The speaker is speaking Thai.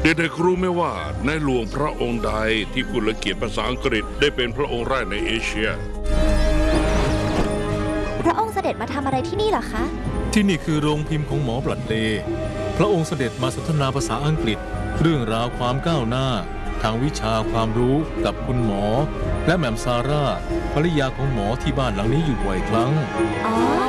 เด็กๆรู้ไหมว่าในหลวงพระองค์ใดที่พูดและเขียนภาษาอังกฤษได้เป็นพระองค์แรกในเอเชียพระองค์เสด็จมาทำอะไรที่นี่เหรอคะที่นี่คือโรงพิมพ์ของหมอบลัดเลย์พระองค์เสด็จมาสนทนาภาษาอังกฤษเรื่องราวความก้าวหน้าทางวิชาความรู้กับคุณหมอ และแหม่มซาร่าภรรยาของหมอที่บ้านหลังนี้อยู่บ่อยครั้งอ๋อ